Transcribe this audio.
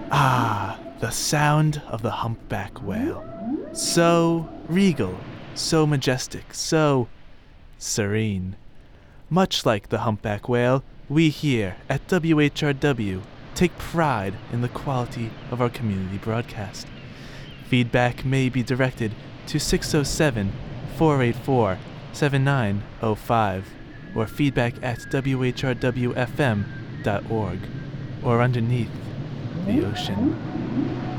Ah, the sound of the humpback whale. So regal, so majestic, so serene. Much like the humpback whale, we here at WHRW take pride in the quality of our community broadcast. Feedback may be directed to 607-484-7905 or feedback at whrwfm.org or underneath the ocean.